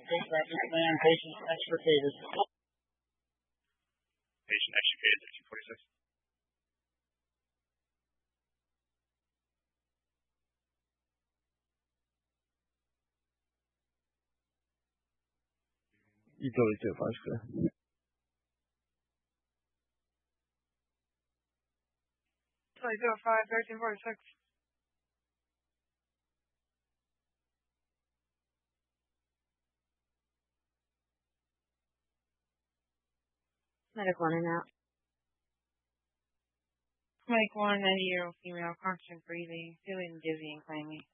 Patient extricated. Patient extricated at 246. Utility 205 clear. Utility 205, 1346. Medic 1 and out. Medic 1 and you, female, constant breathing, feeling dizzy and clammy.